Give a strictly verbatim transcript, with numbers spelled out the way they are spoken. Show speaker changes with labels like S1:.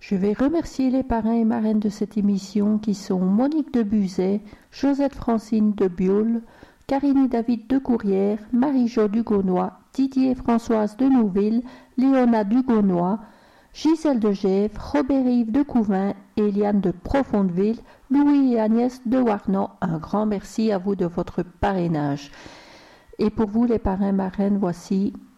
S1: Je vais remercier les parrains et marraines de cette émission qui sont Monique de Buzet, Josette Francine de Biol, Karine et David de Courrières, Marie-Jo Dugonnois, Didier et Françoise de Nouville, Léona Dugonnois, Gisèle de Gèvres, Robert-Yves de Couvin, Eliane de Profondeville, Louis et Agnès de Warnan. Un grand merci à vous de votre parrainage. Et pour vous les parrains marraines, voici